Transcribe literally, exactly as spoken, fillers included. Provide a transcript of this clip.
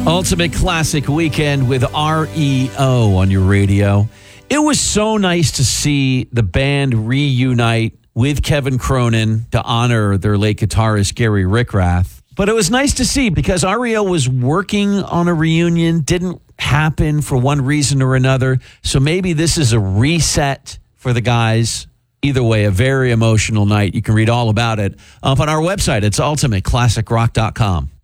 Ultimate Classic Weekend with R E O on your radio. It was so nice to see the band reunite with Kevin Cronin to honor their late guitarist Gary Rickrath. But it was nice to see because R E O was working on a reunion, didn't happen for one reason or another. So maybe this is a reset for the guys. Either way, a very emotional night. You can read all about it up on our website. It's ultimate classic rock dot com.